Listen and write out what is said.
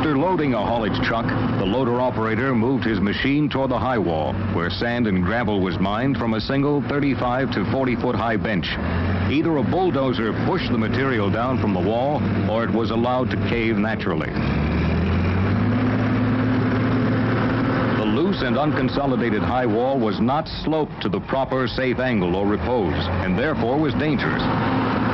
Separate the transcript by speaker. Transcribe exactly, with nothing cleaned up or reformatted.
Speaker 1: After loading a haulage truck, the loader operator moved his machine toward the high wall, where sand and gravel was mined from a single thirty-five to forty foot high bench. Either a bulldozer pushed the material down from the wall, or it was allowed to cave naturally. The loose and unconsolidated high wall was not sloped to the proper safe angle or repose, and therefore was dangerous.